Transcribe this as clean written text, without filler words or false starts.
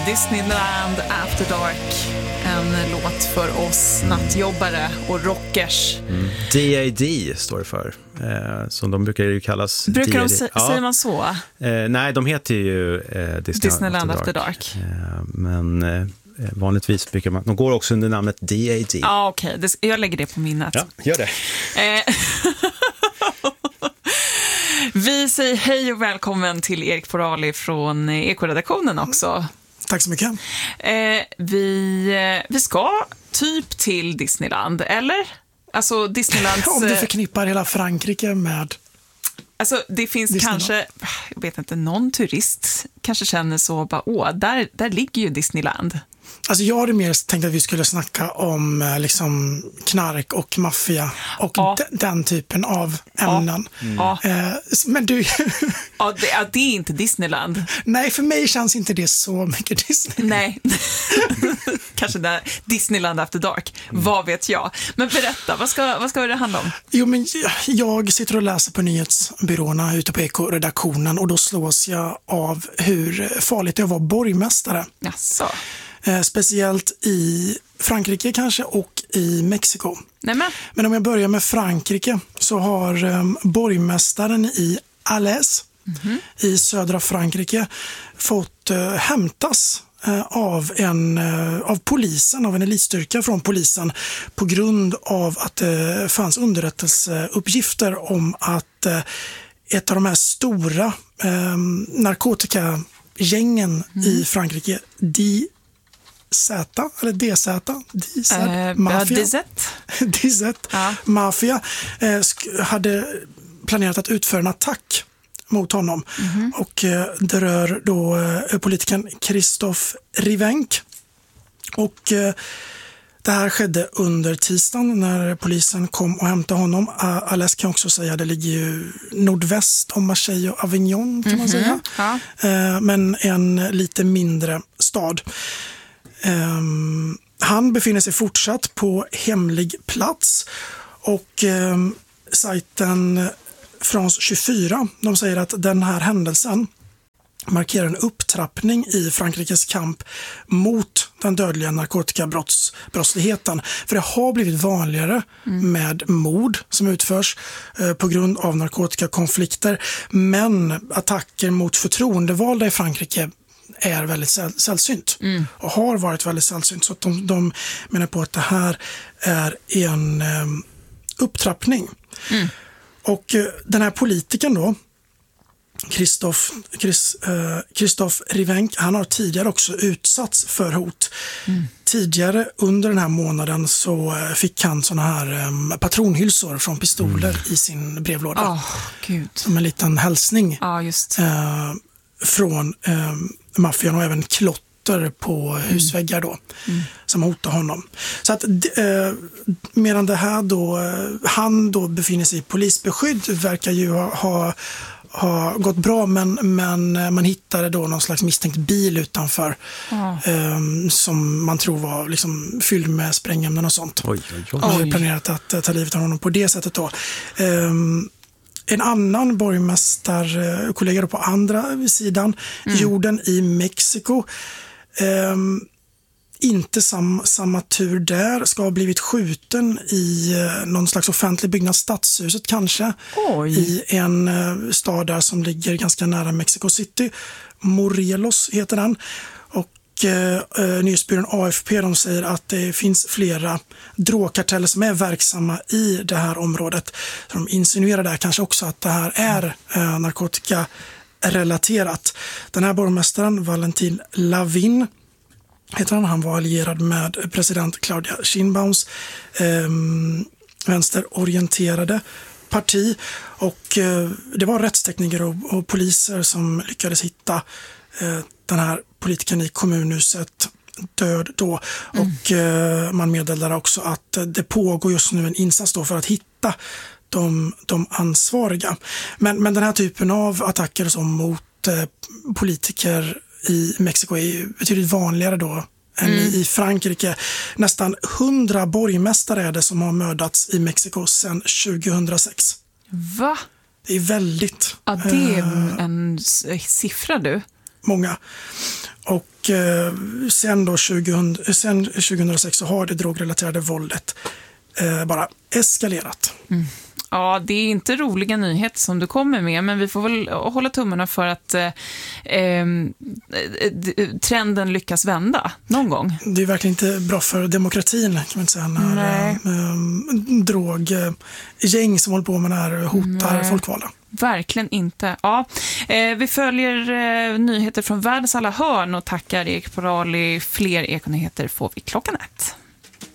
Disneyland After Dark. En låt för oss nattjobbare och rockers. DAD står det för. Som de brukar ju kallas. Brukar DAD. säger man så? Nej, de heter ju Disneyland After Dark. Men vanligtvis brukar man... De går också under namnet DAD. Ja, okej. Jag lägger det på minnet. Ja, gör det. Vi säger hej och välkommen till Erik Porali från Ekoredaktionen också. Tack så mycket. Vi ska typ till Disneyland, eller? Alltså Disneylands... Om du förknippar hela Frankrike med... Alltså det finns Disneyland. kanske, jag vet inte, någon turist kanske känner så bara, där ligger ju Disneyland. Alltså jag hade mer tänkt att vi skulle snacka om liksom knark och maffia och den typen av ämnen. Ja. Men du... Det är inte Disneyland. Nej, för mig känns inte det så mycket Disney. Nej, kanske där Disneyland After Dark, vad vet jag. Men berätta, vad ska det handla om? Jo, men jag sitter och läser på nyhetsbyråerna ute på Ekoredaktionen och då slås jag av hur farligt det är att vara borgmästare. Jaså. Speciellt i Frankrike kanske och i Mexiko. Nämen. Men om jag börjar med Frankrike så har borgmästaren i Alès i södra Frankrike fått hämtas av polisen, av en elitstyrka från polisen på grund av att det fanns underrättelseuppgifter om att ett av de här stora narkotikagängen i Frankrike, DZ Mafia hade planerat att utföra en attack mot honom. Och det rör då politikern Christophe Rivenc. Och det här skedde under tisdagen när polisen kom och hämtade honom. Alès kan också säga, det ligger ju nordväst om Marseille och Avignon kan man säga. Ja. Men en lite mindre stad. Han befinner sig fortsatt på hemlig plats och sajten France 24, de säger att den här händelsen markerar en upptrappning i Frankrikes kamp mot den dödliga narkotikabrottsligheten. För det har blivit vanligare med mord som utförs på grund av narkotikakonflikter, men attacker mot förtroendevalda i Frankrike är väldigt sällsynt och har varit väldigt sällsynt. Så att de menar på att det här är en upptrappning. Och den här politikern då, Christophe Rivenc, han har tidigare också utsatts för hot. Tidigare under den här månaden så fick han såna här patronhylsor från pistoler i sin brevlåda. Gud. Som en liten hälsning. Just. Från maffian och även klotter på husväggar då som hotar honom. Så att medan det här då han då befinner sig i polisbeskydd verkar ju ha gått bra, men man hittade då någon slags misstänkt bil utanför som man tror var liksom fylld med sprängämnen och sånt. Oj. Man hade planerat att ta livet av honom på det sättet då. En annan borgmästarkollega på andra sidan jorden i Mexiko, inte samma tur där, ska ha blivit skjuten i någon slags offentlig byggnad, stadshuset kanske. I en stad där som ligger ganska nära Mexico City. Morelos heter den. Och nyhetsbyrån AFP, de säger att det finns flera drogkarteller som är verksamma i det här området. Så de insinuerar där kanske också att det här är narkotikarelaterat. Den här borgmästaren, Valentin Lavin heter han var allierad med president Claudia Sheinbaums vänsterorienterade parti, och det var rättstekniker och poliser som lyckades hitta den här politikern i kommunhuset död då. Och man meddelar också att det pågår just nu en insats då för att hitta de ansvariga. Men den här typen av attacker som mot politiker i Mexiko är ju betydligt vanligare då än i Frankrike. Nästan 100 borgmästare är det som har mördats i Mexiko sedan 2006. Va? Det är väldigt... Ja, det är en siffra du. Många. Och sen 2006 så har det drogrelaterade våldet bara eskalerat. Ja, det är inte roliga nyheter som du kommer med, men vi får väl hålla tummarna för att trenden lyckas vända någon gång. Det är verkligen inte bra för demokratin, kan man inte säga, när droggäng som håller på med det här hotar folkvalda. Verkligen inte. Ja, vi följer nyheter från världens alla hörn och tackar Erik Porali. Fler ekonyheter får vi 1:00.